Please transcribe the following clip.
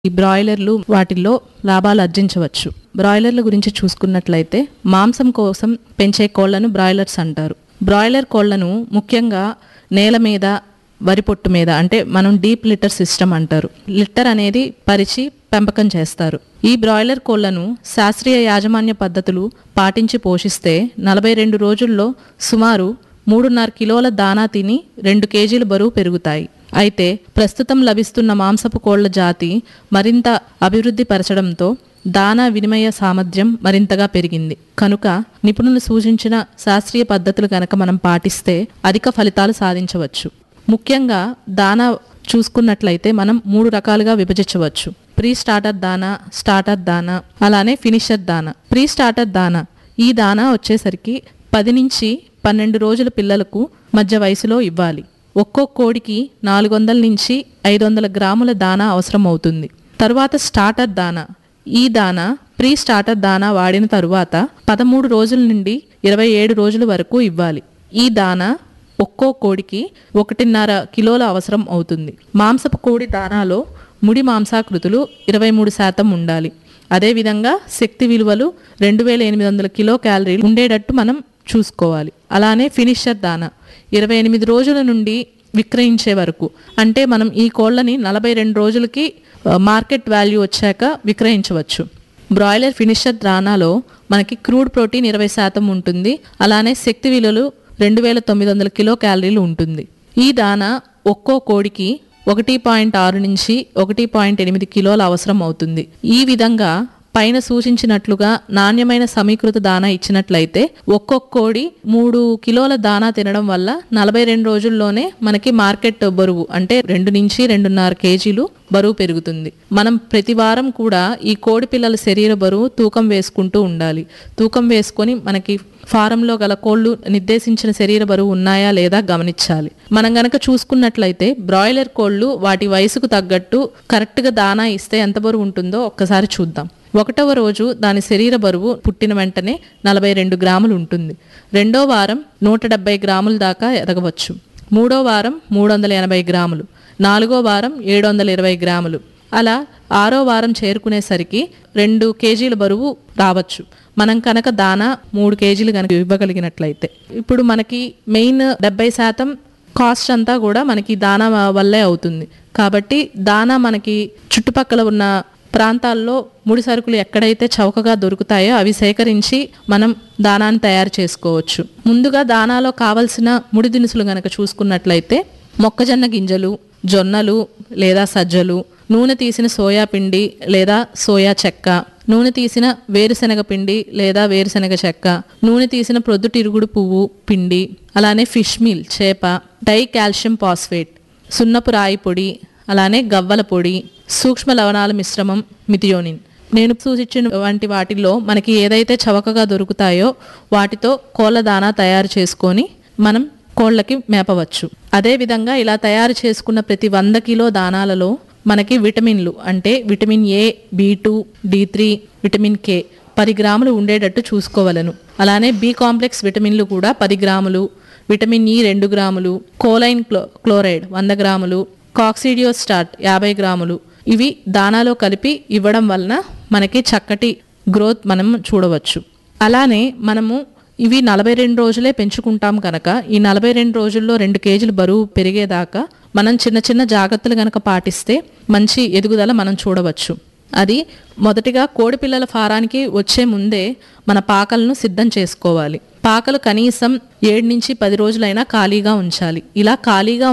ఈ బ్రాయిలర్లు వాటిల్లో లాభాలు ఆర్జించవచ్చు. బ్రాయిలర్ల గురించి చూసుకున్నట్లయితే మాంసం కోసం పెంచే కోళ్లను బ్రాయిలర్స్ అంటారు. బ్రాయిలర్ కోళ్లను ముఖ్యంగా నేల మీద, వరి పొట్టు మీద, అంటే మనం డీప్ లిట్టర్ సిస్టమ్ అంటారు, లిట్టర్ అనేది పరిచి పెంపకం చేస్తారు. ఈ బ్రాయిలర్ కోళ్లను శాస్త్రీయ యాజమాన్య పద్ధతులు పాటించి పోషిస్తే 42 రోజుల్లో సుమారు 3.5 కిలోల దానా తిని 2 కేజీల బరువు పెరుగుతాయి. అయితే ప్రస్తుతం లభిస్తున్న మాంసపు కోళ్ల జాతి మరింత అభివృద్ధి పరచడంతో దానా వినిమయ సామర్థ్యం మరింతగా పెరిగింది. కనుక నిపుణులు సూచించిన శాస్త్రీయ పద్ధతులు కనుక మనం పాటిస్తే అధిక ఫలితాలు సాధించవచ్చు. ముఖ్యంగా దానా చూసుకున్నట్లయితే మనం 3 రకాలుగా విభజించవచ్చు. ప్రీ స్టార్టర్ దానా, స్టార్టర్ దానా, అలానే ఫినిషర్ దానా. ప్రీ స్టార్టర్ దానా, ఈ దానా వచ్చేసరికి 10 నుంచి 12 రోజుల పిల్లలకు మధ్య వయసులో ఇవ్వాలి. ఒక్కో కోడికి 400 నుంచి 500 గ్రాముల దానా అవసరం అవుతుంది. తరువాత స్టార్టర్ దానా. ఈ దానా ప్రీ స్టార్టర్ దానా వాడిన తరువాత 13 రోజుల నుండి 27 రోజుల వరకు ఇవ్వాలి. ఈ దానా ఒక్కో కోడికి 1.5 కిలోల అవసరం అవుతుంది. మాంసపు కోడి దానాలో ముడి మాంసాకృతులు 23% ఉండాలి. అదేవిధంగా శక్తి విలువలు 2800 కిలో క్యాలరీలు ఉండేటట్టు మనం చూసుకోవాలి. అలానే ఫినిషర్ దానా 28 రోజుల నుండి విక్రయించే వరకు, అంటే మనం ఈ కోళ్ళని 42 రోజులకి మార్కెట్ వాల్యూ వచ్చాక విక్రయించవచ్చు. బ్రాయిలర్ ఫినిషర్ దానాలో మనకి క్రూడ్ ప్రోటీన్ 20% ఉంటుంది. అలానే శక్తి విలువలు 2900 కిలో క్యాలరీలు ఉంటుంది. ఈ దానా ఒక్కో కోడికి 1.6 నుంచి 1.8 కిలోల అవసరం అవుతుంది. ఈ విధంగా పైన సూచించినట్లుగా నాణ్యమైన సమీకృత దానా ఇచ్చినట్లయితే ఒక్కొక్క కోడి 3 కిలోల దానా తినడం వల్ల 42 రోజుల్లోనే మనకి మార్కెట్ బరువు, అంటే 2 నుంచి 2.5 కేజీలు బరువు పెరుగుతుంది. మనం ప్రతి వారం కూడా ఈ కోడి పిల్లల శరీర బరువు తూకం వేసుకుంటూ ఉండాలి. తూకం వేసుకొని మనకి ఫారంలో గల కోళ్లు నిర్దేశించిన శరీర బరువు ఉన్నాయా లేదా గమనించాలి. మనం గనక చూసుకున్నట్లయితే బ్రాయిలర్ కోళ్లు వాటి వయసుకు తగ్గట్టు కరెక్ట్గా దానా ఇస్తే ఎంత బరువు ఉంటుందో ఒక్కసారి చూద్దాం. 1వ రోజు దాని శరీర బరువు పుట్టిన వెంటనే 42 గ్రాములు ఉంటుంది. 2వ వారం 170 గ్రాముల దాకా ఎదగవచ్చు. 3వ వారం 380 గ్రాములు, 4వ వారం 720 గ్రాములు, అలా 6వ వారం చేరుకునేసరికి 2 కేజీల బరువు రావచ్చు. మనం కనుక దానా 3 కేజీలు కనుక ఇవ్వగలిగినట్లయితే. ఇప్పుడు మనకి మెయిన్ 70% కాస్ట్ అంతా కూడా మనకి దానా వల్లే అవుతుంది. కాబట్టి దానా మనకి చుట్టుపక్కల ఉన్న ప్రాంతాల్లో ముడి సరుకులు ఎక్కడైతే చౌకగా దొరుకుతాయో అవి సేకరించి మనం దానాన్ని తయారు చేసుకోవచ్చు. ముందుగా దానాలో కావలసిన ముడి దినుసులు గనక చూసుకున్నట్లయితే మొక్కజొన్న గింజలు, జొన్నలు లేదా సజ్జలు, నూనె తీసిన సోయా పిండి లేదా సోయా చెక్క, నూనె తీసిన వేరుశనగ పిండి లేదా వేరుశనగ చెక్క, నూనె తీసిన ప్రొద్దుటిరుగుడు పువ్వు పిండి, అలానే ఫిష్ మీల్ చేప, డై కాల్షియం ఫాస్ఫేట్, సున్నపు రాయి పొడి, అలానే గవ్వల పొడి, సూక్ష్మ లవణాల మిశ్రమం మిథియోనిన్. నేను సూచించిన వంటి వాటిల్లో మనకి ఏదైతే చవకగా దొరుకుతాయో వాటితో కోళ్ళ దానా తయారు చేసుకొని మనం కోళ్ళకి మేపవచ్చు. అదేవిధంగా ఇలా తయారు చేసుకున్న ప్రతి 100 కిలో దానాలలో మనకి విటమిన్లు, అంటే vitamin A, B2, D3, vitamin K 10 గ్రాములు ఉండేటట్టు చూసుకోవలను. అలానే బి కాంప్లెక్స్ విటమిన్లు కూడా 10 గ్రాములు, విటమిన్ ఈ 2 గ్రాములు, కోలైన్ క్లోరైడ్ 100 గ్రాములు, కాక్సిడియోస్టాట్ 50 గ్రాములు, ఇవి దానాలో కలిపి ఇవ్వడం వలన మనకి చక్కటి గ్రోత్ మనం చూడవచ్చు. అలానే మనము ఇవి 42 రోజులే పెంచుకుంటాం కనుక ఈ 42 రోజుల్లో 2 కేజీలు బరువు పెరిగేదాకా మనం చిన్న చిన్న జాగ్రత్తలు కనుక పాటిస్తే మంచి ఎదుగుదల మనం చూడవచ్చు. అది మొదటిగా కోడి పిల్లల ఫారానికి వచ్చే ముందే మన పాకలను సిద్ధం చేసుకోవాలి. పాకలు కనీసం 7 నుంచి 10 రోజులైనా ఖాళీగా ఉంచాలి. ఇలా ఖాళీగా